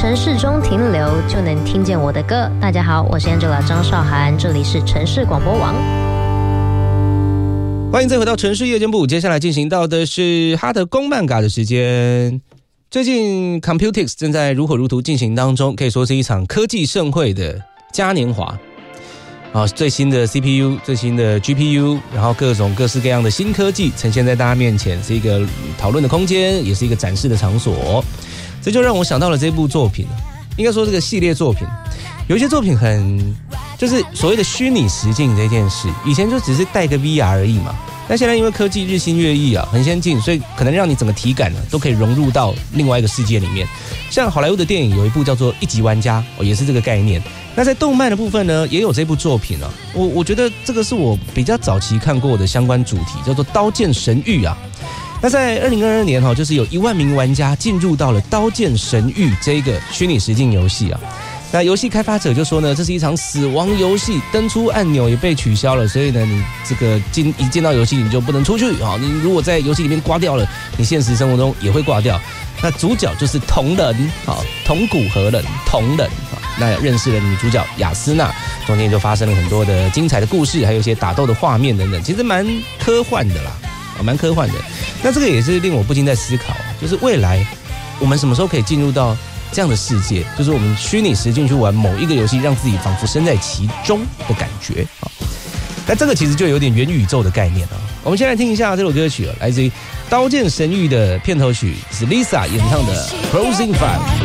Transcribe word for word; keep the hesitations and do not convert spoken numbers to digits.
城市中停留，就能听见我的歌。大家好，我是 Angela 张韶涵，这里是城市广播网。 欢迎再回到城市夜间部，接下来进行到的是哈德公漫嘎的时间。最近 Computex 正在如火如荼进行当中，可以说是一场科技盛会的嘉年华。啊，最新的 C P U， 最新的 G P U， 然后各种各式各样的新科技呈现在大家面前，是一个讨论的空间，也是一个展示的场所。这就让我想到了这部作品，应该说这个系列作品，有一些作品很就是所谓的虚拟实境这件事，以前就只是带个 V R 而已嘛。但现在因为科技日新月异啊，很先进，所以可能让你整个体感呢都可以融入到另外一个世界里面。像好莱坞的电影有一部叫做《一级玩家》，哦，也是这个概念。那在动漫的部分呢，也有这部作品啊。我我觉得这个是我比较早期看过的相关主题，叫做《刀剑神域》啊。那在二零二二年哈，就是有一万名玩家进入到了《刀剑神域》这个虚拟实境游戏啊。那游戏开发者就说呢，这是一场死亡游戏，登出按钮也被取消了，所以呢，你这个进一进到游戏你就不能出去啊。你如果在游戏里面挂掉了，你现实生活中也会挂掉。那主角就是桐人啊，桐谷和人，桐人啊。那认识了女主角雅斯娜，中间就发生了很多的精彩的故事，还有一些打斗的画面等等，其实蛮科幻的啦，啊，蛮科幻的。那这个也是令我不禁在思考，就是未来我们什么时候可以进入到这样的世界，就是我们虚拟实境去玩某一个游戏，让自己仿佛身在其中的感觉啊。那这个其实就有点元宇宙的概念啊。我们先来听一下这首歌曲，来自于《刀剑神域》的片头曲，是 Lisa 演唱的《Closing Five》。